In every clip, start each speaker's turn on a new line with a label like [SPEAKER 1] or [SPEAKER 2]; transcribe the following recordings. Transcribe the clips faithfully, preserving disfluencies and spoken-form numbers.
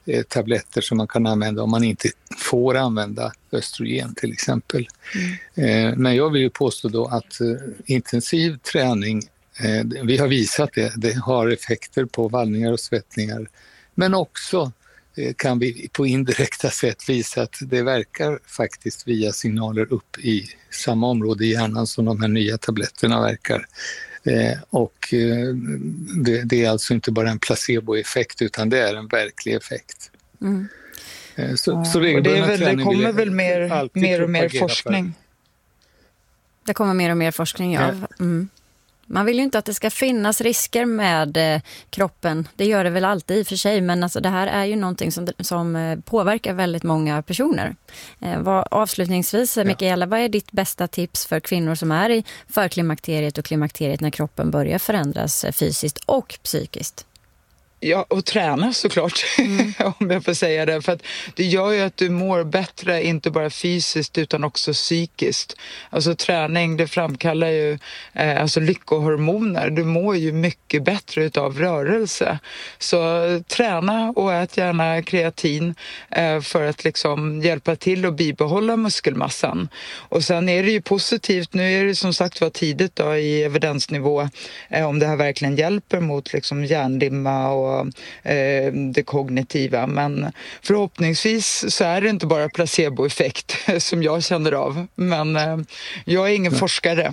[SPEAKER 1] eh, tabletter som man kan använda om man inte får använda östrogen till exempel. Mm. Eh, men jag vill ju påstå då att eh, intensiv träning, eh, vi har visat det, det har effekter på vallningar och svettningar, men också kan vi på indirekta sätt visa att det verkar faktiskt via signaler upp i samma område i hjärnan som de här nya tabletterna verkar. Eh, och eh, det, det är alltså inte bara en placeboeffekt utan det är en verklig effekt. Mm.
[SPEAKER 2] Eh, så, ja, så det, det, väl, det kommer väl mer, mer och mer forskning?
[SPEAKER 3] För. Det kommer mer och mer forskning, ja. Mm. Man vill ju inte att det ska finnas risker med eh, kroppen. Det gör det väl alltid i och för sig. Men alltså, det här är ju någonting som, som eh, påverkar väldigt många personer. Eh, vad, avslutningsvis, ja. Mikaela, vad är ditt bästa tips för kvinnor som är i förklimakteriet och klimakteriet när kroppen börjar förändras eh, fysiskt och psykiskt?
[SPEAKER 2] Ja, och träna såklart, mm. om jag får säga det. För att det gör ju att du mår bättre, inte bara fysiskt utan också psykiskt. Alltså träning, det framkallar ju eh, alltså lyckohormoner. Du mår ju mycket bättre utav rörelse. Så träna och ät gärna kreatin eh, för att liksom hjälpa till att bibehålla muskelmassan. Och sen är det ju positivt, nu är det som sagt var tidigt då i evidensnivå eh, om det här verkligen hjälper mot liksom hjärndimma och eh, det kognitiva, men förhoppningsvis så är det inte bara placeboeffekt som jag känner av, men eh, jag är ingen Nej. forskare.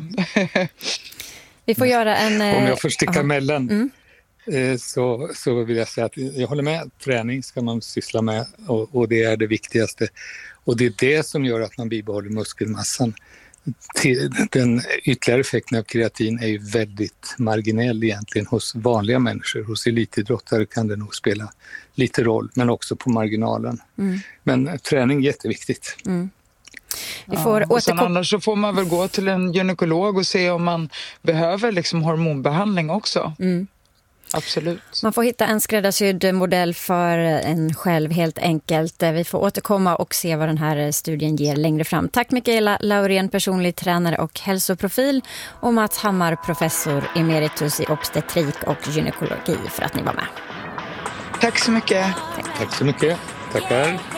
[SPEAKER 3] Vi får göra en... Eh...
[SPEAKER 1] Om jag får sticka emellan mm. eh, så, så vill jag säga att jag håller med, träning ska man syssla med och, och det är det viktigaste och det är det som gör att man bibehåller muskelmassan. Den ytterligare effekten av kreatin är ju väldigt marginell egentligen hos vanliga människor. Hos elitidrottare kan det nog spela lite roll, men också på marginalen. Mm. Men träning är jätteviktigt. Mm.
[SPEAKER 2] Vi får ja, och sen annars så får man väl gå till en gynekolog och se om man behöver liksom hormonbehandling också. Mm. Absolut.
[SPEAKER 3] Man får hitta en skräddarsydd modell för en själv helt enkelt. Vi får återkomma och se vad den här studien ger längre fram. Tack Mikaela Laurén, personlig tränare och hälsoprofil, och Mats Hammar, professor emeritus i obstetrik och gynekologi, för att ni var med.
[SPEAKER 2] Tack så mycket.
[SPEAKER 1] Tack, Tack så mycket. Tackar.